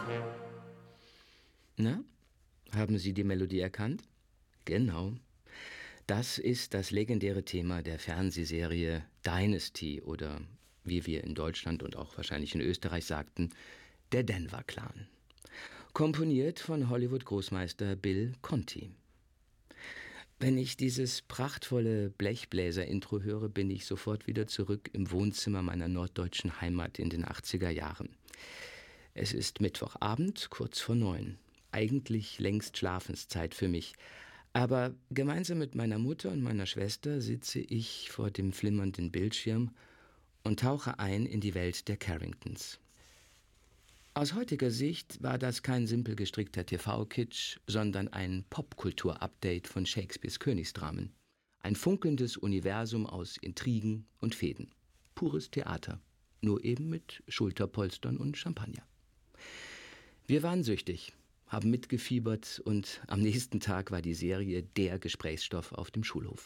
Na, haben Sie die Melodie erkannt? Genau. Das ist das legendäre Thema der Fernsehserie Dynasty oder, wie wir in Deutschland und auch wahrscheinlich in Österreich sagten, der Denver Clan. Komponiert von Hollywood-Großmeister Bill Conti. Wenn ich dieses prachtvolle Blechbläser-Intro höre, bin ich sofort wieder zurück im Wohnzimmer meiner norddeutschen Heimat in den 80er Jahren. Es ist Mittwochabend, kurz vor 9. Eigentlich längst Schlafenszeit für mich. Aber gemeinsam mit meiner Mutter und meiner Schwester sitze ich vor dem flimmernden Bildschirm und tauche ein in die Welt der Carringtons. Aus heutiger Sicht war das kein simpel gestrickter TV-Kitsch, sondern ein Popkultur-Update von Shakespeares Königsdramen. Ein funkelndes Universum aus Intrigen und Fehden. Pures Theater, nur eben mit Schulterpolstern und Champagner. Wir waren süchtig, haben mitgefiebert und am nächsten Tag war die Serie der Gesprächsstoff auf dem Schulhof.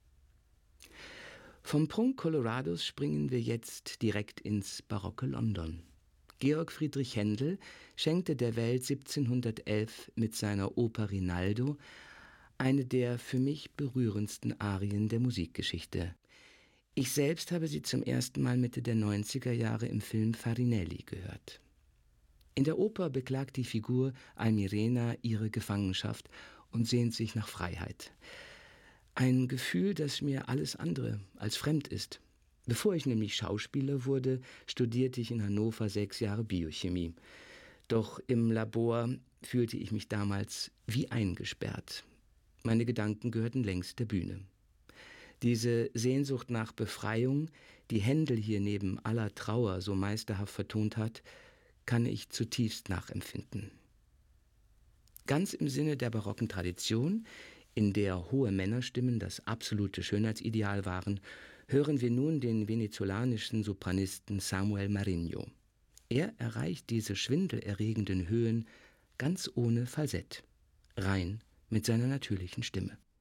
Vom Prunk Colorados springen wir jetzt direkt ins barocke London. Georg Friedrich Händel schenkte der Welt 1711 mit seiner Oper Rinaldo eine der für mich berührendsten Arien der Musikgeschichte. Ich selbst habe sie zum ersten Mal Mitte der 90er Jahre im Film Farinelli gehört. In der Oper beklagt die Figur Almirena ihre Gefangenschaft und sehnt sich nach Freiheit. Ein Gefühl, das mir alles andere als fremd ist. Bevor ich nämlich Schauspieler wurde, studierte ich in Hannover 6 Jahre Biochemie. Doch im Labor fühlte ich mich damals wie eingesperrt. Meine Gedanken gehörten längst der Bühne. Diese Sehnsucht nach Befreiung, die Händel hier neben aller Trauer so meisterhaft vertont hat, kann ich zutiefst nachempfinden. Ganz im Sinne der barocken Tradition, in der hohe Männerstimmen das absolute Schönheitsideal waren, hören wir nun den venezolanischen Sopranisten Samuel Marinho. Er erreicht diese schwindelerregenden Höhen ganz ohne Falsett, rein mit seiner natürlichen Stimme.